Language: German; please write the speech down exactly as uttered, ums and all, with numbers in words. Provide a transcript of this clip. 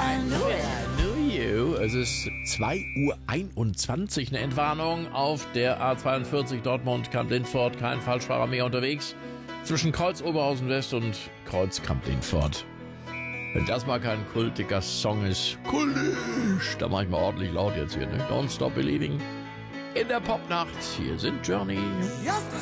knew it. I knew you. Es ist zwei Uhr einundzwanzig, eine Entwarnung auf der A zweiundvierzig Dortmund-Kamp-Lindfort. Kein Falschfahrer mehr unterwegs. Zwischen Kreuz Oberhausen West und Kreuz Kamp-Lindfort. Wenn das mal kein kultiger Song ist, kultisch, da mach ich mal ordentlich laut jetzt hier, ne? Don't Stop Believing. In der Popnacht, hier sind Journey. Just